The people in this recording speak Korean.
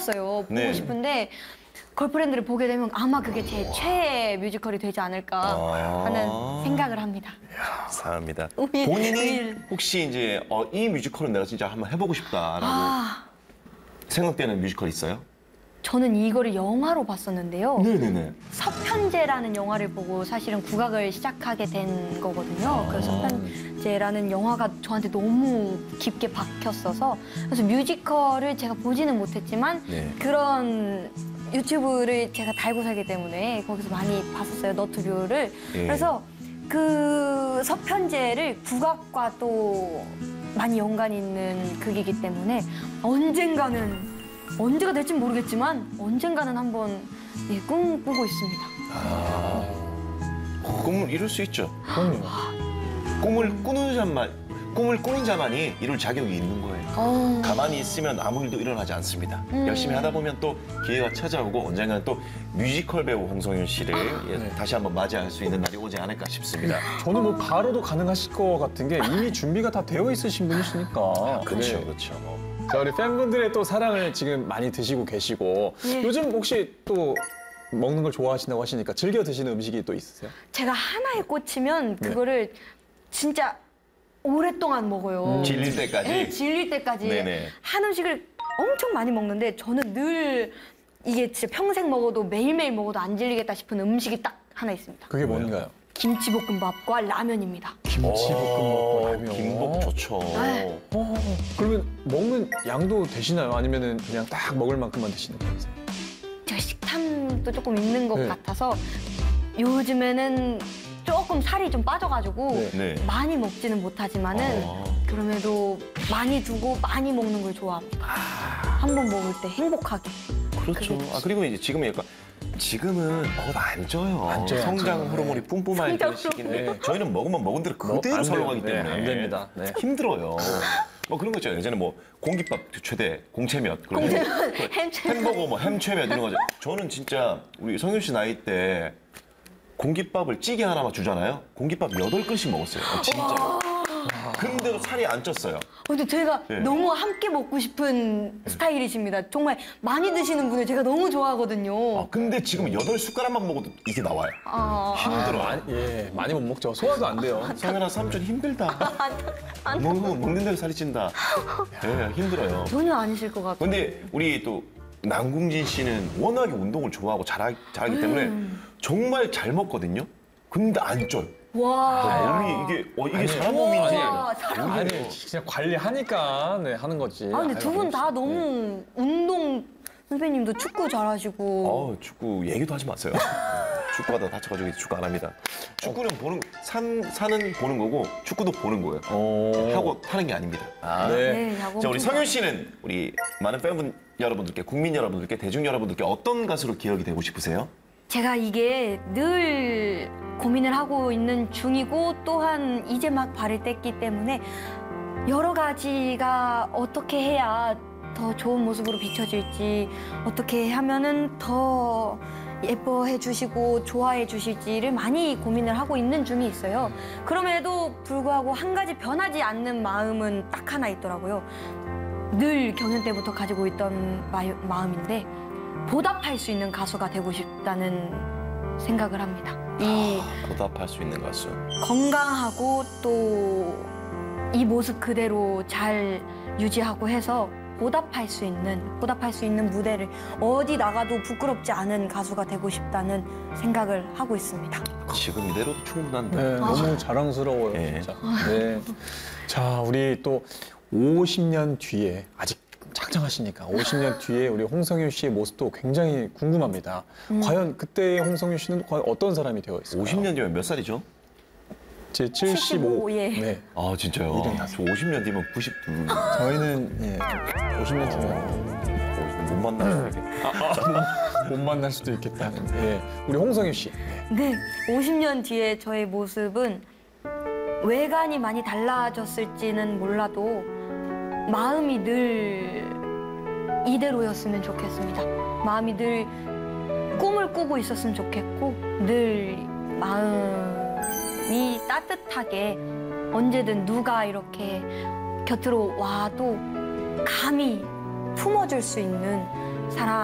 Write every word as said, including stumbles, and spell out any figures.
싶었어요. 보고 네. 싶은데 걸프렌드를 보게 되면 아마 그게 제 최애 뮤지컬이 되지 않을까 아. 하는 생각을 합니다. 감사합니다. 우일, 본인이 우일. 혹시 이제 어, 이 뮤지컬은 내가 진짜 한번 해보고 싶다라고 아, 생각되는 뮤지컬 있어요? 저는 이거를 영화로 봤었는데요. 네네네. 서편제라는 영화를 보고 사실은 국악을 시작하게 된 거거든요. 그 서편제라는 영화가 저한테 너무 깊게 박혔어서 그래서 뮤지컬을 제가 보지는 못했지만 네. 그런 유튜브를 제가 달고 살기 때문에 거기서 많이 봤었어요, 너튜브를. 예. 그래서 그 서편제를 국악과 또 많이 연관이 있는 극이기 때문에 언젠가는 언제가 될진 모르겠지만 언젠가는 한번 예, 꿈꾸고 있습니다. 아, 꿈을 이룰 수 있죠. 그럼요. 꿈을 꾸는 자만, 꿈을 꾸는 자만이 이룰 자격이 있는 거예요. 어... 가만히 있으면 아무 일도 일어나지 않습니다. 음. 열심히 하다 보면 또 기회가 찾아오고 언젠가는 또 뮤지컬 배우 홍성윤 씨를 예, 네. 다시 한번 맞이할 수 있는 날이 오지 않을까 싶습니다. 저는 뭐 바로도 가능하실 것 같은 게 이미 준비가 다 되어 있으신 분이시니까. 그렇죠, 네. 그렇죠. 자, 우리 팬분들의 또 사랑을 지금 많이 드시고 계시고 예. 요즘 혹시 또 먹는 걸 좋아하신다고 하시니까 즐겨 드시는 음식이 또 있으세요? 제가 하나에 꽂히면 네. 그거를 진짜 오랫동안 먹어요. 음. 질릴 때까지? 네, 질릴 때까지. 네네. 한 음식을 엄청 많이 먹는데 저는 늘 이게 진짜 평생 먹어도 매일매일 먹어도 안 질리겠다 싶은 음식이 딱 하나 있습니다. 그게 뭔가요? 김치볶음밥과 라면입니다. 김치볶음밥과 라면. 김복 좋죠. 네. 어, 그러면 먹는 양도 되시나요? 아니면은 그냥 딱 먹을 만큼만 드시는 편이세요? 제가 식탐도 조금 있는 것 네. 같아서 요즘에는 조금 살이 좀 빠져가지고 네. 네. 많이 먹지는 못하지만은 아. 그럼에도 많이 두고 많이 먹는 걸 좋아합니다. 한 번 먹을 때 행복하게. 그렇죠. 그게 아 그리고 이제 지금은 약간 지금은 먹어도 안 쪄요. 안 쪄요, 안 성장 쪄요. 호르몬이 네. 뿜뿜할 성장 그 시기인데 호르몬. 저희는 먹으면 먹은 대로 뭐, 그대로 안 설렁하기 돼요. 네, 때문에 안 됩니다. 네. 힘들어요. 뭐 그런 거 있잖아요. 예전에 뭐 공깃밥 최대, 공채몇, 그리고 공채몇, 햄- 햄채몇. 햄버거, 뭐 햄채몇 이런 거죠. 저는 진짜 우리 성윤 씨 나이 때 공깃밥을 찌개 하나만 주잖아요. 공깃밥 여덟 그릇씩 먹었어요. 아, 진짜요. 근데도 살이 안 쪘어요. 근데 제가 네. 너무 함께 먹고 싶은 스타일이십니다. 정말 많이 드시는 분을 제가 너무 좋아하거든요. 아, 근데 지금 여덟 숟가락만 먹어도 이게 나와요. 아, 힘들어. 많이, 예, 많이 못 먹죠. 소화도 안 돼요. 성현아 삼촌 힘들다. 너무 먹는 대로 살이 찐다. 예, 힘들어요. 전혀 아니실 것 같아요. 근데 우리 또 남궁진 씨는 워낙에 운동을 좋아하고 잘하, 잘하기 때문에 음. 정말 잘 먹거든요. 근데 안 쪄요. 와. 몸이 이게 어, 이게 아니, 사람 몸인지 와, 사람 아니, 진짜 관리하니까 네, 하는 거지. 아, 근데 두 분 다 네. 너무 운동, 선배님도 축구 잘하시고. 어, 축구 얘기도 하지 마세요. 축구하다 다쳐가지고 축구 안 합니다. 축구는 보는 산 사는 보는 거고 축구도 보는 거예요. 오. 하고 타는 게 아닙니다. 아. 네. 네, 야구 자, 우리 엄청 성윤 씨는 우리 많은 팬분 여러분들께, 국민 여러분들께, 대중 여러분들께 어떤 가수로 기억이 되고 싶으세요? 제가 이게 늘 고민을 하고 있는 중이고 또한 이제 막 발을 뗐기 때문에 여러 가지가 어떻게 해야 더 좋은 모습으로 비춰질지 어떻게 하면은 더 예뻐해 주시고 좋아해 주실지를 많이 고민을 하고 있는 중이 있어요. 그럼에도 불구하고 한 가지 변하지 않는 마음은 딱 하나 있더라고요. 늘 경연 때부터 가지고 있던 마, 마음인데 보답할 수 있는 가수가 되고 싶다는 생각을 합니다. 이 보답할 수 있는 가수. 건강하고 또 이 모습 그대로 잘 유지하고 해서 보답할 수 있는, 보답할 수 있는 무대를 어디 나가도 부끄럽지 않은 가수가 되고 싶다는 생각을 하고 있습니다. 지금 이대로도 충분한데. 네, 아. 너무 자랑스러워요, 네. 진짜. 네. 자, 우리 또 오십 년 뒤에 아직 창창하시니까 오십 년 뒤에 우리 홍성윤 씨의 모습도 굉장히 궁금합니다. 음. 과연 그때의 홍성윤 씨는 과연 어떤 사람이 되어 있을까요? 오십 년 뒤면 몇 살이죠? 제 칠십오. 칠십오, 예. 네. 아 진짜요? 일흔다섯. 저 오십 년 뒤면 구십이. 저희는 예, 오십 년 뒤면 못 만나요. 이게. 못 만날 수도 있겠다. 예. 우리 홍성윤 씨. 네, 오십 년 뒤에 저의 모습은 외관이 많이 달라졌을지는 몰라도 마음이 늘 이대로였으면 좋겠습니다. 마음이 늘 꿈을 꾸고 있었으면 좋겠고 늘 마음이 따뜻하게 언제든 누가 이렇게 곁으로 와도 감히 품어줄 수 있는 사람